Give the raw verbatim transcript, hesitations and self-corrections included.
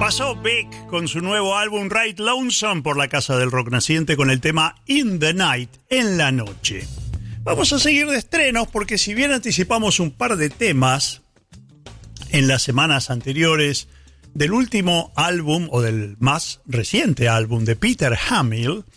pasó Beck con su nuevo álbum Right Lonesome por la Casa del Rock Naciente con el tema In the Night, en la noche. Vamos a seguir de estrenos porque si bien anticipamos un par de temas en las semanas anteriores del último álbum o del más reciente álbum de Peter Hamill,